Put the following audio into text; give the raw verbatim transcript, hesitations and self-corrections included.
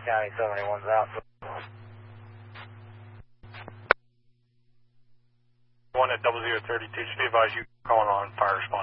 County seventy-one's out. One at double zero thirty-two, just be advised you calling on fire response.